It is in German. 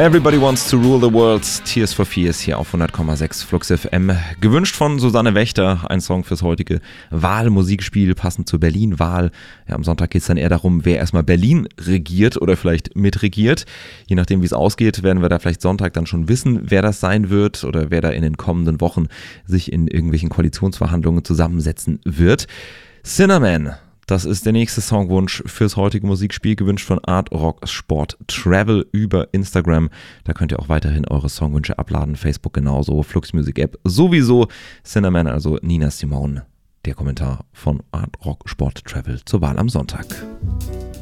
Everybody Wants to Rule the World, Tears for Fears hier auf 100,6 Flux FM. Gewünscht von Susanne Wächter, ein Song fürs heutige Wahlmusikspiel, passend zur Berlin-Wahl. Ja, am Sonntag geht es dann eher darum, wer erstmal Berlin regiert oder vielleicht mitregiert. Je nachdem, wie es ausgeht, werden wir da vielleicht Sonntag dann schon wissen, wer das sein wird oder wer da in den kommenden Wochen sich in irgendwelchen Koalitionsverhandlungen zusammensetzen wird. Cinnamon. Das ist der nächste Songwunsch fürs heutige Musikspiel, gewünscht von Art Rock Sport Travel über Instagram. Da könnt ihr auch weiterhin eure Songwünsche abladen, Facebook genauso, Flux Music App sowieso. Cinnamon, also Nina Simone, der Kommentar von Art Rock Sport Travel zur Wahl am Sonntag.